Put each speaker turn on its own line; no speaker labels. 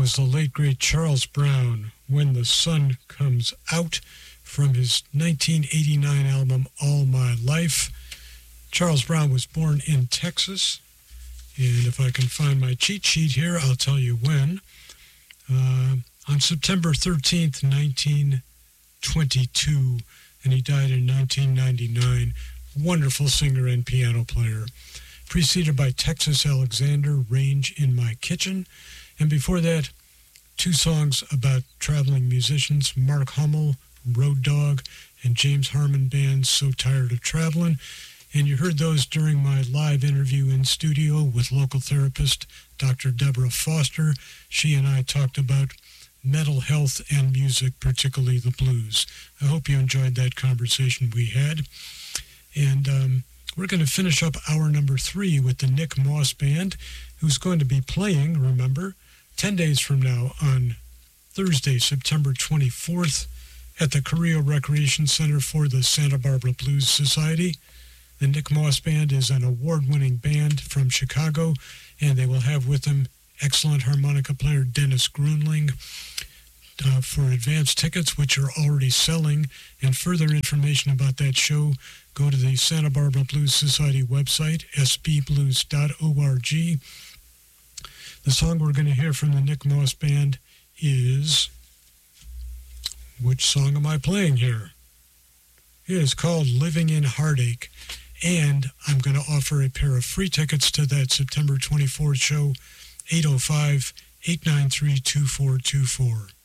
was the late, great Charles Brown, When the Sun Comes Out, from his 1989 album, All My Life. Charles Brown was born in Texas, and if I can find my cheat sheet here, I'll tell you when. On September 13th, 1922, and he died in 1999. Wonderful singer and piano player. Preceded by Texas Alexander, Range in My Kitchen. And before that, two songs about traveling musicians, Mark Hummel, Road Dog, and James Harmon Band's So Tired of Traveling. And you heard those during my live interview in studio with local therapist Dr. Deborah Foster. She and I talked about mental health and music, particularly the blues. I hope you enjoyed that conversation we had. And we're going to finish up hour number 3 with the Nick Moss Band, who's going to be playing, remember, 10 days from now on Thursday, September 24th, at the Carrillo Recreation Center for the Santa Barbara Blues Society. The Nick Moss Band is an award-winning band from Chicago, and they will have with them excellent harmonica player Dennis Grunling. For advance tickets, which are already selling, and further information about that show, go to the Santa Barbara Blues Society website, sbblues.org. The song we're going to hear from the Nick Moss Band is... Which song am I playing here? It is called Living in Heartache, and I'm going to offer a pair of free tickets to that September 24th show, 805-893-2424.